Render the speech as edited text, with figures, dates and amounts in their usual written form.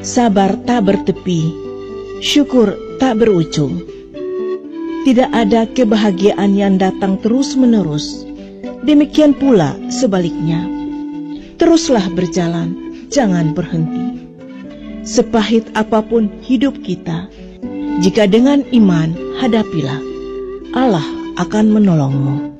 sabar tak bertepi, syukur tak berujung. Tidak ada kebahagiaan yang datang terus-menerus. Demikian pula sebaliknya. Teruslah berjalan, jangan berhenti. Sepahit apapun hidup kita, jika dengan iman hadapilah, Allah akan menolongmu.